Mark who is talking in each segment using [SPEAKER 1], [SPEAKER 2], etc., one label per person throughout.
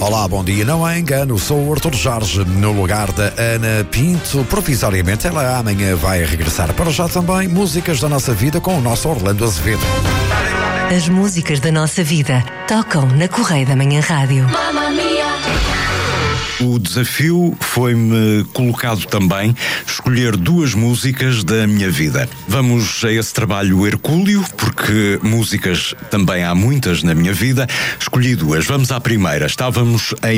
[SPEAKER 1] Olá, bom dia. Não há engano, sou o Arthur Jorge, no lugar da Ana Pinto. Provisoriamente, ela amanhã vai regressar. Para já também, músicas da nossa vida com o nosso Orlando Azevedo.
[SPEAKER 2] As músicas da nossa vida tocam na Correia da Manhã Rádio.
[SPEAKER 3] Mamma mia.
[SPEAKER 4] O desafio foi-me colocado também escolher duas músicas da minha vida. Vamos a esse trabalho hercúleo, porque músicas também há muitas na minha vida. Escolhi duas. Vamos à primeira. Estávamos em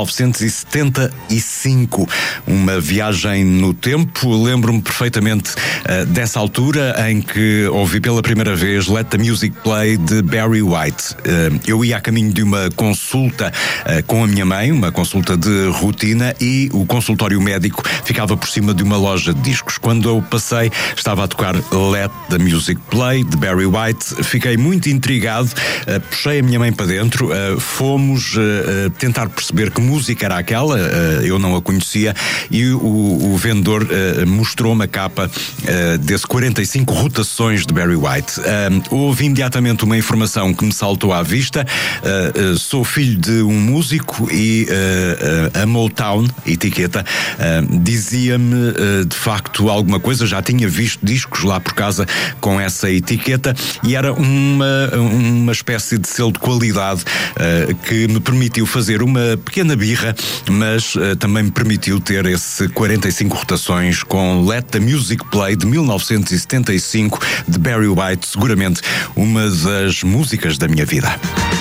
[SPEAKER 4] 1975, uma viagem no tempo. Lembro-me perfeitamente dessa altura em que ouvi pela primeira vez Let the Music Play de Barry White. Eu ia a caminho de uma consulta com a minha mãe, uma consulta de rotina, e o consultório médico ficava por cima de uma loja de discos. Quando eu passei, estava a tocar Let the Music Play de Barry White. Fiquei muito intrigado, puxei a minha mãe para dentro, fomos tentar perceber que música era aquela. Eu não a conhecia, e o vendedor mostrou-me a capa desse 45 rotações de Barry White. Houve imediatamente uma informação que me saltou à vista. Sou filho de um músico e a Motown, etiqueta, dizia-me de facto alguma coisa. Já tinha visto discos lá por casa com essa etiqueta, e era uma espécie de selo de qualidade que me permitiu fazer uma pequena birra, mas também me permitiu ter esse 45 rotações com Let the Music Play de 1975 de Barry White, seguramente uma das músicas da minha vida.